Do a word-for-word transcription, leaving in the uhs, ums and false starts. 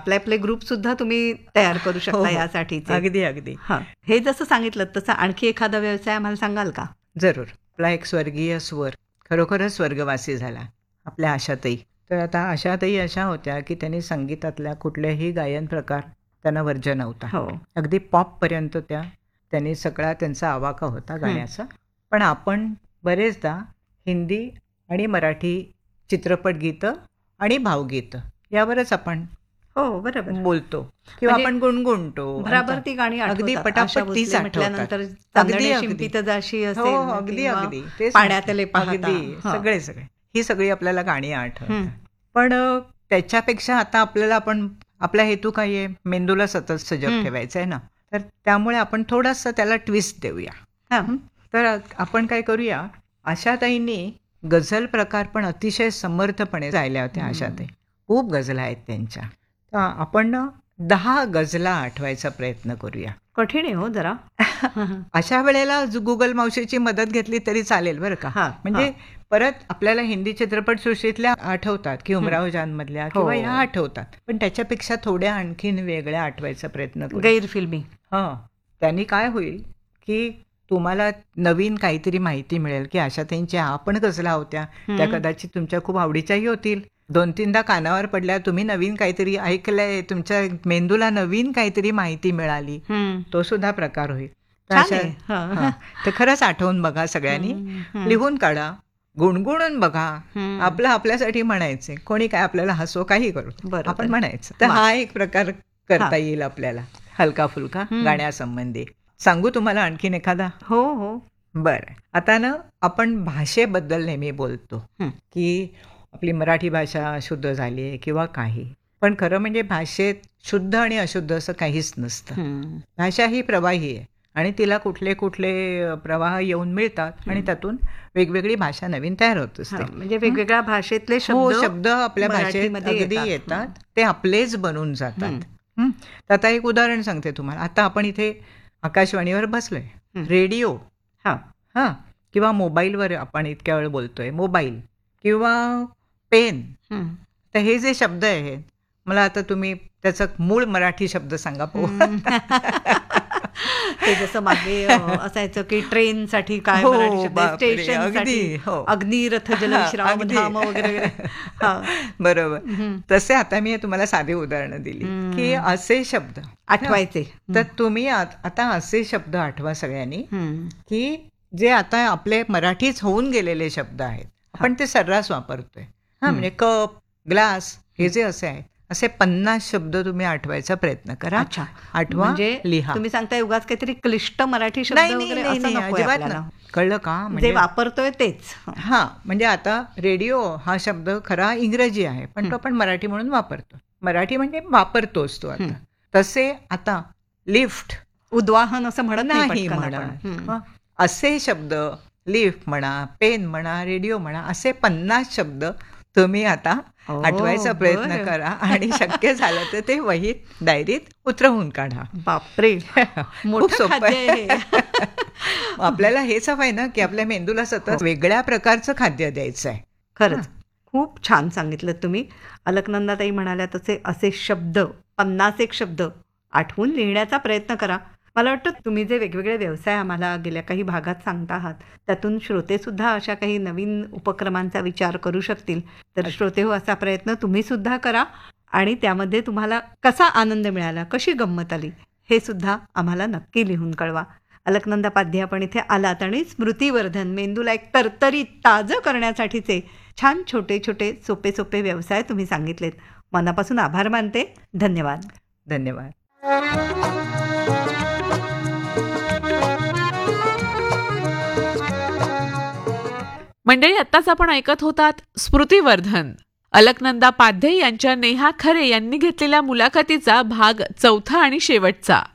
आपले आपले ग्रुप सुद्धा तुम्ही तयार करू शकता यासाठी. अगदी अगदी. हा, हे जसं सांगितलं तसं आणखी एखादा व्यवसाय आम्हाला सांगाल का? जरूर. आपला एक स्वर्गीय स्वर खरोखरच स्वर्गवासी झाला, आपल्या आशाताई. तर आता आशाताई अशा होत्या की त्यांनी संगीतातल्या कुठल्याही गायन प्रकार त्यांना वर्ज्य नव्हता. हो, अगदी पॉपपर्यंत त्या त्यांनी सगळा त्यांचा आवाका होता गाण्याचा. पण आपण बरेचदा हिंदी आणि मराठी चित्रपट गीतं आणि भावगीतं यावरच आपण हो बरोबर बोलतो किंवा आपण गुणगुणतो. बराबर ती गाणी अगदी पटापट तीच म्हटल्यानंतर अगदी शिंपित जाशी हो असेल अगदी अगदी पाण्यातले पाहता, अगदी सगळे सगळे ही सगळी आपल्याला गाणी आठवतात. पण त्याच्यापेक्षा आता आपल्याला आपण आपला हेतू काय आहे, मेंदूला सतत सजग ठेवायचं आहे ना, तर त्यामुळे आपण थोडासा त्याला ट्विस्ट देऊया. तर आपण काय करूया, आशाताईंनी गझल प्रकार पण अतिशय समर्थपणे गायल्या होत्या. आशाताई खूप गझला आहेत त्यांच्या. तर आपण ना दहा गझला आठवायचा प्रयत्न करूया. कठीण आहे हो जरा. अशा वेळेला गुगल मावशीची मदत घेतली तरी चालेल बरं का. म्हणजे परत आपल्याला हिंदी चित्रपटसृष्टीतल्या आठवतात की उमराव जान मधल्या किंवा ह्या आठवतात, पण त्याच्यापेक्षा थोड्या आणखीन वेगळ्या आठवायचा प्रयत्न करू. गैरफिल्मी. हा, त्यांनी काय होईल की तुम्हाला नवीन काहीतरी माहिती मिळेल की आशाताईंच्या आपण गझला होत्या, त्या कदाचित तुमच्या खूप आवडीच्याही होतील. दोन तीनदा कानावर पडल्या, तुम्ही नवीन काहीतरी ऐकलंय, तुमच्या मेंदूला नवीन काहीतरी माहिती मिळाली, तो सुद्धा प्रकार होईल. तर खरंच आठवून बघा सगळ्यांनी, लिहून काढा, गुणगुणून बघा. आपलं आपल्यासाठी म्हणायचंय, कोणी काय आपल्याला हसो काही करू, आपण म्हणायचं. तर हा एक प्रकार करता येईल आपल्याला हलका फुलका गाण्यासंबंधी. सांगू तुम्हाला आणखीन एखादा? हो हो बरं. आता ना आपण भाषेबद्दल नेहमी बोलतो की आपली मराठी भाषा शुद्ध झाली आहे किंवा काही, पण खरं म्हणजे भाषेत शुद्ध आणि अशुद्ध असं काहीच नसतं. भाषा ही प्रवाही आहे आणि तिला कुठले कुठले प्रवाह येऊन मिळतात आणि त्यातून वेगवेगळी भाषा नवीन तयार होत असते. म्हणजे वेगवेगळ्या भाषेतले शब्द आपल्या भाषेत अगदी येतात, ते आपलेच बनून जातात. आता एक उदाहरण सांगते तुम्हाला. आता आपण इथे आकाशवाणीवर बसलोय, रेडिओ हा हा किंवा मोबाईलवर आपण इतक्या वेळ बोलतोय, मोबाईल किंवा पेन. तर हे जे शब्द आहेत, मला आता तुम्ही त्याचा मूळ मराठी शब्द सांगा पाहू. ते जसं मागे असायचं की ट्रेन साठी काय स्टेशन साठी अग्निरथ जलविश्राम धाम वगैरे. बरोबर. तसे आता मी तुम्हाला साधी उदाहरणं दिली की असे शब्द आठवायचे. तर तुम्ही आता असे शब्द आठवा सगळ्यांनी की जे आता आपले मराठीच होऊन गेलेले शब्द आहेत, आपण ते सर्रास वापरतोय. हा, म्हणजे कप, ग्लास, हे जे असे आहेत, असे पन्नास शब्द तुम्ही आठवायचा प्रयत्न करा. आठवा, म्हणजे लिहा. तुम्ही सांगताय उगाच काहीतरी क्लिष्ट मराठी शब्द वगैरे असं नको आपल्याला. कळलं का? म्हणजे वापरतोय तेच. हा, म्हणजे आता रेडिओ हा शब्द खरा इंग्रजी आहे, पण तो आपण मराठी म्हणून वापरतो. मराठी म्हणजे वापरतोच तो. आता तसे आता लिफ्ट, उद्वाहन असं म्हणत नाही म्हणा. असे शब्द लिफ्ट म्हणा, पेन म्हणा, रेडिओ म्हणा, असे पन्नास शब्द तुम्ही आता आठवायचा प्रयत्न करा आणि शक्य झालं तर ते वहीत, डायरीत उतरवून काढा. बापरे, खूप सोपं आहे. आपल्याला हेच हवं आहे ना की आपल्या मेंदूला सतत वेगळ्या प्रकारचं खाद्य द्यायचं आहे. खरंच खूप छान सांगितलं तुम्ही. अलकनंदाताई म्हणाल्या तसे असे शब्द, पन्नास एक शब्द आठवून लिहिण्याचा प्रयत्न करा. मला वाटतं तुम्ही जे वेगवेगळे व्यवसाय आम्हाला गेल्या काही भागात सांगता आहात, त्यातून श्रोते सुद्धा अशा काही नवीन उपक्रमांचा विचार करू शकतील. तर श्रोते हो, असा प्रयत्न तुम्ही सुद्धा करा आणि त्यामध्ये तुम्हाला कसा आनंद मिळाला, कशी गंमत आली, हे सुद्धा आम्हाला नक्की लिहून कळवा. अलकनंदा पाध्ये आपण इथे आलात आणि स्मृतिवर्धन, मेंदूला एक तरतरीत ताजं करण्यासाठीचे छान छोटे छोटे सोपे सोपे व्यवसाय तुम्ही सांगितलेत. मनापासून आभार मानते. धन्यवाद. धन्यवाद. मंडळी, आत्ताच आपण ऐकत होतात स्मृतिवर्धन, अलकनंदा पाध्ये यांच्या नेहा खरे यांनी घेतलेल्या मुलाखतीचा भाग चौथा आणि शेवटचा.